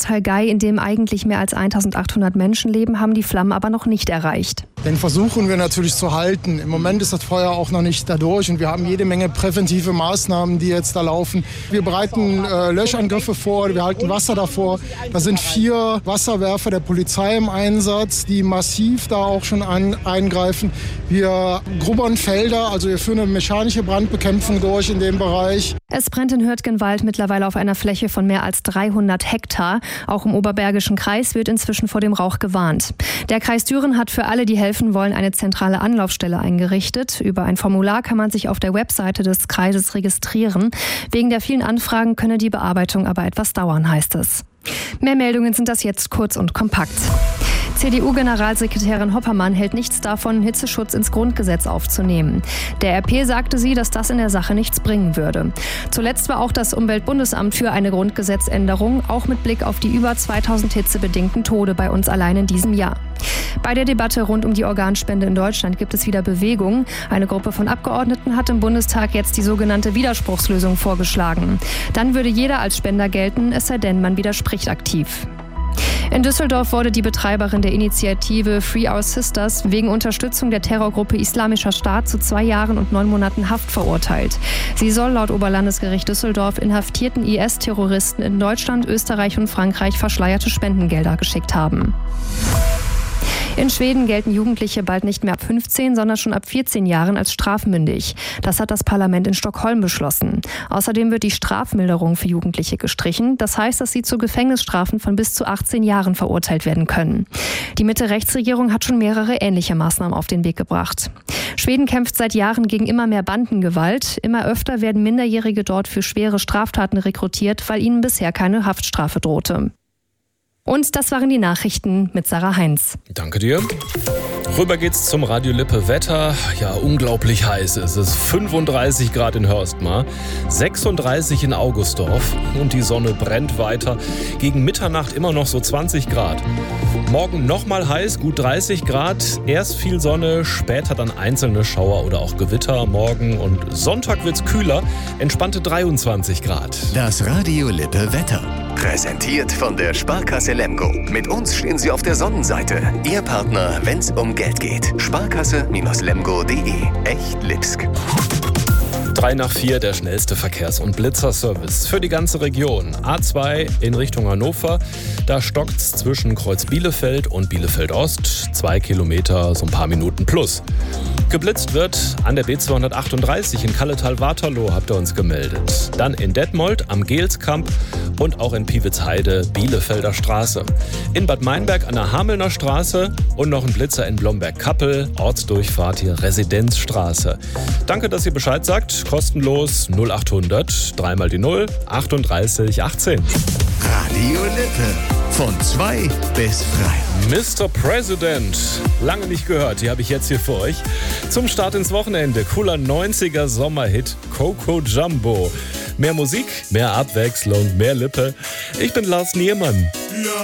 Ortsteil Gei, in dem eigentlich mehr als 1800 Menschen leben, haben die Flammen aber noch nicht erreicht. Den versuchen wir natürlich zu halten. Im Moment ist das Feuer auch noch nicht dadurch und wir haben jede Menge präventive Maßnahmen, die jetzt da laufen. Wir bereiten Löschangriffe vor, wir halten Wasser davor. Da sind 4 Wasserwerfer der Polizei im Einsatz, die massiv da auch schon eingreifen. Wir grubbern Felder, also wir führen eine mechanische Brandbekämpfung durch in dem Bereich. Es brennt in Hürtgenwald mittlerweile auf einer Fläche von mehr als 300 Hektar. Auch im Oberbergischen Kreis wird inzwischen vor dem Rauch gewarnt. Der Kreis Düren hat für alle, die helfen wollen, eine zentrale Anlaufstelle eingerichtet. Über ein Formular kann man sich auf der Webseite des Kreises registrieren. Wegen der vielen Anfragen könne die Bearbeitung aber etwas dauern, heißt es. Mehr Meldungen sind das jetzt kurz und kompakt. CDU-Generalsekretärin Hoppermann hält nichts davon, Hitzeschutz ins Grundgesetz aufzunehmen. Der RP sagte sie, dass das in der Sache nichts bringen würde. Zuletzt war auch das Umweltbundesamt für eine Grundgesetzänderung, auch mit Blick auf die über 2000 hitzebedingten Tode bei uns allein in diesem Jahr. Bei der Debatte rund um die Organspende in Deutschland gibt es wieder Bewegung. Eine Gruppe von Abgeordneten hat im Bundestag jetzt die sogenannte Widerspruchslösung vorgeschlagen. Dann würde jeder als Spender gelten, es sei denn, man widerspricht aktiv. In Düsseldorf wurde die Betreiberin der Initiative Free Our Sisters wegen Unterstützung der Terrorgruppe Islamischer Staat zu 2 Jahren und 9 Monaten Haft verurteilt. Sie soll laut Oberlandesgericht Düsseldorf inhaftierten IS-Terroristen in Deutschland, Österreich und Frankreich verschleierte Spendengelder geschickt haben. In Schweden gelten Jugendliche bald nicht mehr ab 15, sondern schon ab 14 Jahren als strafmündig. Das hat das Parlament in Stockholm beschlossen. Außerdem wird die Strafmilderung für Jugendliche gestrichen. Das heißt, dass sie zu Gefängnisstrafen von bis zu 18 Jahren verurteilt werden können. Die Mitte-Rechts-Regierung hat schon mehrere ähnliche Maßnahmen auf den Weg gebracht. Schweden kämpft seit Jahren gegen immer mehr Bandengewalt. Immer öfter werden Minderjährige dort für schwere Straftaten rekrutiert, weil ihnen bisher keine Haftstrafe drohte. Und das waren die Nachrichten mit Sarah Heinz. Danke dir. Rüber geht's zum Radio Lippe Wetter. Ja, unglaublich heiß ist es. 35 Grad in Hörstmar, 36 in Augustdorf und die Sonne brennt weiter. Gegen Mitternacht immer noch so 20 Grad. Morgen nochmal heiß, gut 30 Grad. Erst viel Sonne, später dann einzelne Schauer oder auch Gewitter. Morgen und Sonntag wird's kühler, entspannte 23 Grad. Das Radio Lippe Wetter. Präsentiert von der Sparkasse Lemgo. Mit uns stehen Sie auf der Sonnenseite. Ihr Partner, wenn's um Geld geht. Sparkasse-lemgo.de. Echt Lipsk. 3 nach 4, der schnellste Verkehrs- und Blitzerservice für die ganze Region. A2 in Richtung Hannover, da stockt's zwischen Kreuz Bielefeld und Bielefeld Ost. 2 Kilometer, so ein paar Minuten plus. Geblitzt wird an der B238 in Kalletal-Waterloo, habt ihr uns gemeldet. Dann in Detmold am Geelskamp und auch in Piewitzheide, Bielefelder Straße. In Bad Meinberg an der Hamelner Straße und noch ein Blitzer in Blomberg-Kappel, Ortsdurchfahrt hier Residenzstraße. Danke, dass ihr Bescheid sagt. Kostenlos 0800 3 mal die 0 38 18. Radio Lippe. Von 2 bis frei. Mr. President. Lange nicht gehört, die habe ich jetzt hier für euch. Zum Start ins Wochenende. Cooler 90er Sommerhit Coco Jumbo. Mehr Musik, mehr Abwechslung, mehr Lippe. Ich bin Lars Niermann. Ja.